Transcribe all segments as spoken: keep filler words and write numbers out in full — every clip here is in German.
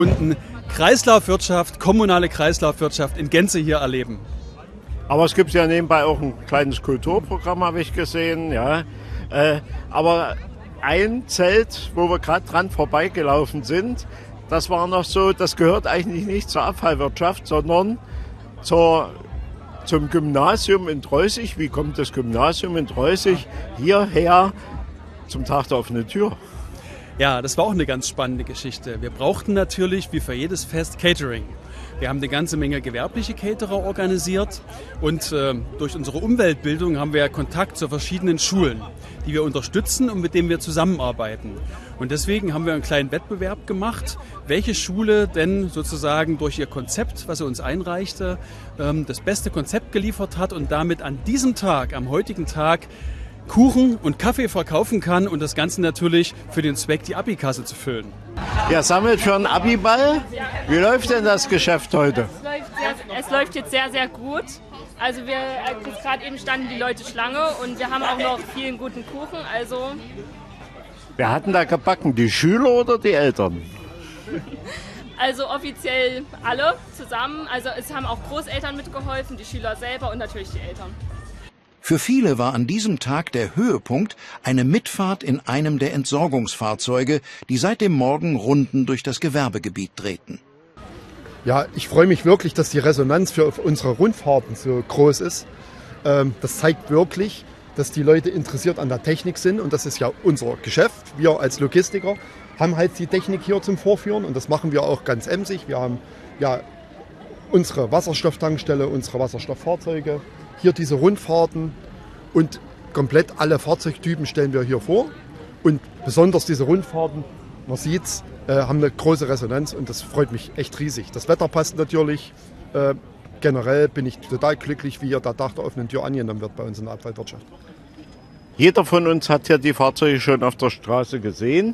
Und Kreislaufwirtschaft, kommunale Kreislaufwirtschaft in Gänze hier erleben. Aber es gibt ja nebenbei auch ein kleines Kulturprogramm, habe ich gesehen. Ja. Äh, aber ein Zelt, wo wir gerade dran vorbeigelaufen sind, das war noch so, das gehört eigentlich nicht zur Abfallwirtschaft, sondern zur, zum Gymnasium in Droßig. Wie kommt das Gymnasium in Droßig hierher zum Tag der offenen Tür? Ja, das war auch eine ganz spannende Geschichte. Wir brauchten natürlich, wie für jedes Fest, Catering. Wir haben eine ganze Menge gewerbliche Caterer organisiert und äh, durch unsere Umweltbildung haben wir Kontakt zu verschiedenen Schulen, die wir unterstützen und mit denen wir zusammenarbeiten. Und deswegen haben wir einen kleinen Wettbewerb gemacht, welche Schule denn sozusagen durch ihr Konzept, was sie uns einreichte, ähm, das beste Konzept geliefert hat und damit an diesem Tag, am heutigen Tag, Kuchen und Kaffee verkaufen kann und das Ganze natürlich für den Zweck, die Abi-Kasse zu füllen. Ihr sammelt für einen Abi-Ball? Wie läuft denn das Geschäft heute? Es läuft, sehr, es läuft jetzt sehr, sehr gut. Also wir, gerade eben standen die Leute Schlange und wir haben auch noch vielen guten Kuchen. Also Wer hat denn da gebacken? Die Schüler oder die Eltern? Also offiziell alle zusammen. Also es haben auch Großeltern mitgeholfen, die Schüler selber und natürlich die Eltern. Für viele war an diesem Tag der Höhepunkt eine Mitfahrt in einem der Entsorgungsfahrzeuge, die seit dem Morgen Runden durch das Gewerbegebiet drehten. Ja, ich freue mich wirklich, dass die Resonanz für unsere Rundfahrten so groß ist. Das zeigt wirklich, dass die Leute interessiert an der Technik sind und das ist ja unser Geschäft. Wir als Logistiker haben halt die Technik hier zum Vorführen und das machen wir auch ganz emsig. Wir haben ja unsere Wasserstofftankstelle, unsere Wasserstofffahrzeuge, hier diese Rundfahrten und komplett alle Fahrzeugtypen stellen wir hier vor. Und besonders diese Rundfahrten, man sieht's, äh, haben eine große Resonanz und das freut mich echt riesig. Das Wetter passt natürlich. Äh, generell bin ich total glücklich, wie hier der Tag der offenen Tür angenommen wird bei uns in der Abfallwirtschaft. Jeder von uns hat ja die Fahrzeuge schon auf der Straße gesehen.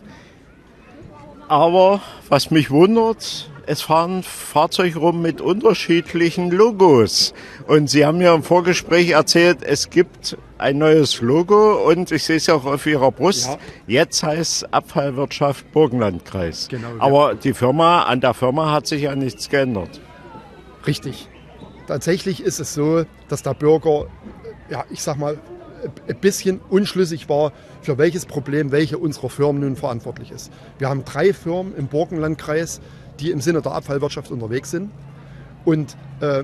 Aber was mich wundert, es fahren Fahrzeuge rum mit unterschiedlichen Logos. Und Sie haben ja im Vorgespräch erzählt, es gibt ein neues Logo und ich sehe es ja auch auf Ihrer Brust. Ja. Jetzt heißt es Abfallwirtschaft Burgenlandkreis. Genau, ja. Aber die Firma, an der Firma hat sich ja nichts geändert. Richtig. Tatsächlich ist es so, dass der Bürger, ja, ich sag mal, ein bisschen unschlüssig war, für welches Problem welche unserer Firmen nun verantwortlich ist. Wir haben drei Firmen im Burgenlandkreis, die im Sinne der Abfallwirtschaft unterwegs sind. Und äh,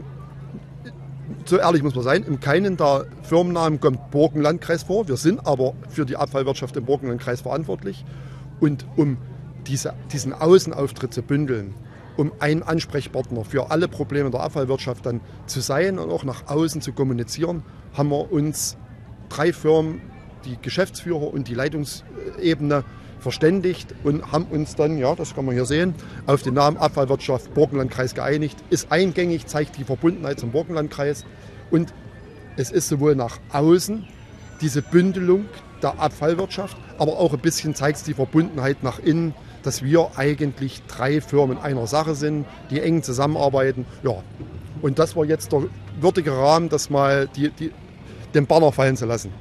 so ehrlich muss man sein, in keinem der Firmennamen kommt Burgenlandkreis vor. Wir sind aber für die Abfallwirtschaft im Burgenlandkreis verantwortlich. Und um diese, diesen Außenauftritt zu bündeln, um ein Ansprechpartner für alle Probleme der Abfallwirtschaft dann zu sein und auch nach außen zu kommunizieren, haben wir uns drei Firmen, die Geschäftsführer und die Leitungsebene verständigt und haben uns dann, ja, das kann man hier sehen, auf den Namen Abfallwirtschaft Burgenlandkreis geeinigt. Ist eingängig, zeigt die Verbundenheit zum Burgenlandkreis und es ist sowohl nach außen diese Bündelung der Abfallwirtschaft, aber auch ein bisschen zeigt es die Verbundenheit nach innen, dass wir eigentlich drei Firmen einer Sache sind, die eng zusammenarbeiten. Ja, und das war jetzt der würdige Rahmen, das mal die, die, den Banner fallen zu lassen.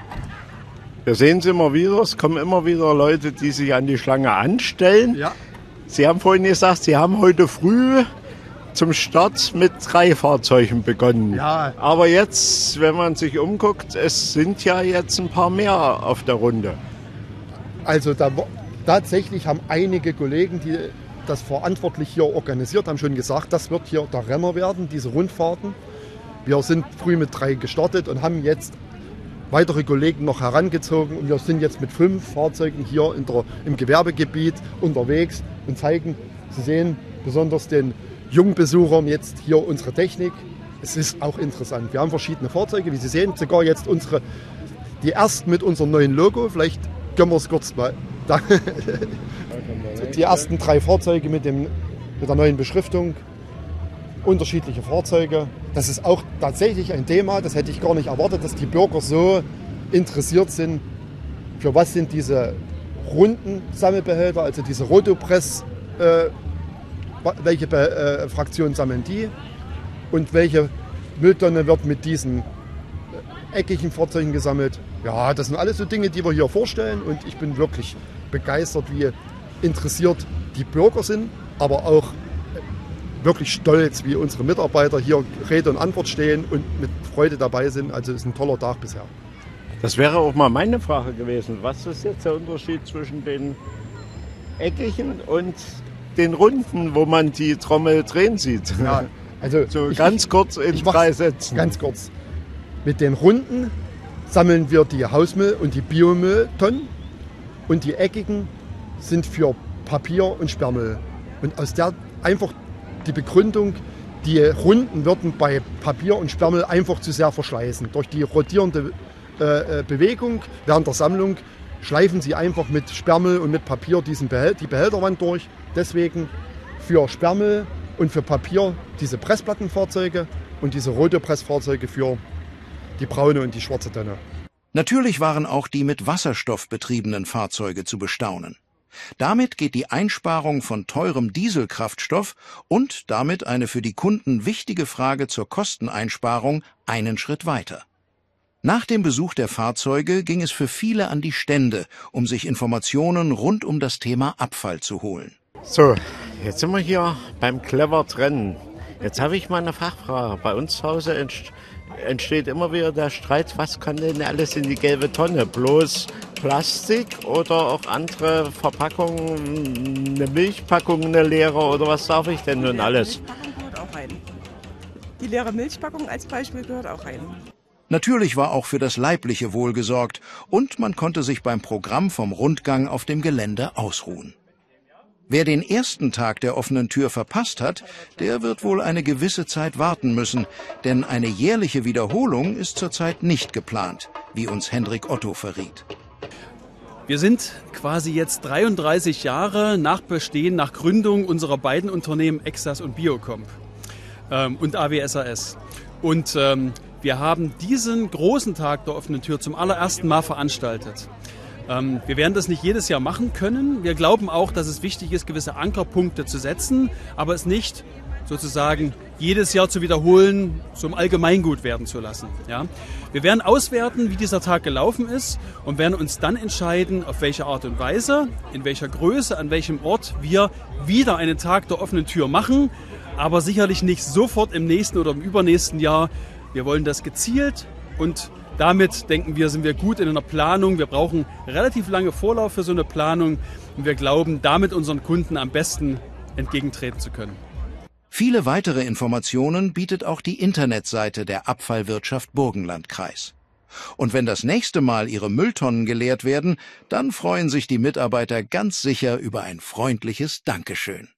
Wir sehen es immer wieder, es kommen immer wieder Leute, die sich an die Schlange anstellen. Ja. Sie haben vorhin gesagt, Sie haben heute früh zum Start mit drei Fahrzeugen begonnen. Ja. Aber jetzt, wenn man sich umguckt, es sind ja jetzt ein paar mehr auf der Runde. Also da, tatsächlich haben einige Kollegen, die das verantwortlich hier organisiert haben, schon gesagt, das wird hier der Renner werden, diese Rundfahrten. Wir sind früh mit drei gestartet und haben jetzt weitere Kollegen noch herangezogen und wir sind jetzt mit fünf Fahrzeugen hier in der, im Gewerbegebiet unterwegs und zeigen, Sie sehen besonders den jungen Besuchern jetzt hier unsere Technik. Es ist auch interessant. Wir haben verschiedene Fahrzeuge, wie Sie sehen, sogar jetzt unsere, die ersten mit unserem neuen Logo. Vielleicht können wir es kurz mal. Die ersten drei Fahrzeuge mit, dem, mit der neuen Beschriftung. Unterschiedliche Fahrzeuge. Das ist auch tatsächlich ein Thema, das hätte ich gar nicht erwartet, dass die Bürger so interessiert sind, für was sind diese runden Sammelbehälter, also diese Rotopress, äh, welche äh, Fraktionen sammeln die und welche Mülltonne wird mit diesen eckigen Fahrzeugen gesammelt. Ja, das sind alles so Dinge, die wir hier vorstellen und ich bin wirklich begeistert, wie interessiert die Bürger sind, aber auch wirklich stolz, wie unsere Mitarbeiter hier Rede und Antwort stehen und mit Freude dabei sind. Also es ist ein toller Tag bisher. Das wäre auch mal meine Frage gewesen. Was ist jetzt der Unterschied zwischen den eckigen und den runden, wo man die Trommel drehen sieht? Ja, also so ich, ganz kurz in ich drei Sätzen. Ganz kurz. Mit den runden sammeln wir die Hausmüll- und die Biomülltonnen und die eckigen sind für Papier und Sperrmüll. Und aus der einfach die Begründung, die Runden würden bei Papier und Sperrmüll einfach zu sehr verschleißen. Durch die rotierende äh, Bewegung während der Sammlung schleifen sie einfach mit Sperrmüll und mit Papier diesen Behält die Behälterwand durch. Deswegen für Sperrmüll und für Papier diese Pressplattenfahrzeuge und diese rote Pressfahrzeuge für die braune und die schwarze Tonne. Natürlich waren auch die mit Wasserstoff betriebenen Fahrzeuge zu bestaunen. Damit geht die Einsparung von teurem Dieselkraftstoff und damit eine für die Kunden wichtige Frage zur Kosteneinsparung einen Schritt weiter. Nach dem Besuch der Fahrzeuge ging es für viele an die Stände, um sich Informationen rund um das Thema Abfall zu holen. So, jetzt sind wir hier beim Clever Trennen. Jetzt habe ich mal eine Fachfrage. Bei uns zu Hause entsteht immer wieder der Streit, was kann denn alles in die gelbe Tonne? Bloß Plastik oder auch andere Verpackungen, eine Milchpackung, eine leere oder was darf ich denn nun alles? Die leere Milchpackung gehört auch rein. Die leere Milchpackung als Beispiel gehört auch rein. Natürlich war auch für das leibliche Wohl gesorgt und man konnte sich beim Programm vom Rundgang auf dem Gelände ausruhen. Wer den ersten Tag der offenen Tür verpasst hat, der wird wohl eine gewisse Zeit warten müssen, denn eine jährliche Wiederholung ist zurzeit nicht geplant, wie uns Hendrik Otto verriet. Wir sind quasi jetzt dreiunddreißig Jahre nach Bestehen, nach Gründung unserer beiden Unternehmen Exas und Biocomp ähm, und A W S A S. Und ähm, wir haben diesen großen Tag der offenen Tür zum allerersten Mal veranstaltet. Ähm, wir werden das nicht jedes Jahr machen können. Wir glauben auch, dass es wichtig ist, gewisse Ankerpunkte zu setzen, aber es nicht sozusagen jedes Jahr zu wiederholen, zum Allgemeingut werden zu lassen. Ja? Wir werden auswerten, wie dieser Tag gelaufen ist und werden uns dann entscheiden, auf welche Art und Weise, in welcher Größe, an welchem Ort wir wieder einen Tag der offenen Tür machen, aber sicherlich nicht sofort im nächsten oder im übernächsten Jahr. Wir wollen das gezielt und damit, denken wir, sind wir gut in einer Planung. Wir brauchen relativ lange Vorlauf für so eine Planung und wir glauben, damit unseren Kunden am besten entgegentreten zu können. Viele weitere Informationen bietet auch die Internetseite der Abfallwirtschaft Burgenlandkreis. Und wenn das nächste Mal ihre Mülltonnen geleert werden, dann freuen sich die Mitarbeiter ganz sicher über ein freundliches Dankeschön.